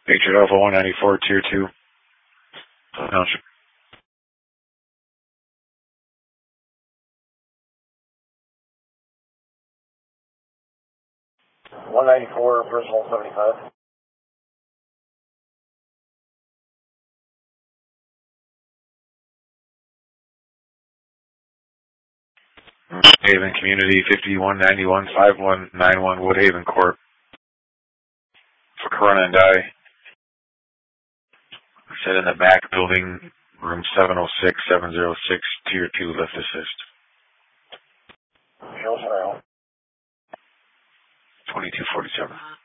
Patriot Alpha 194, Tier 2. Township. .194, personal 75. Woodhaven Community 5191 5191 Woodhaven Court. For Corona and Die. Said in the back building, room 706, 706, Tier 2 lift assist. Show us around. 2247.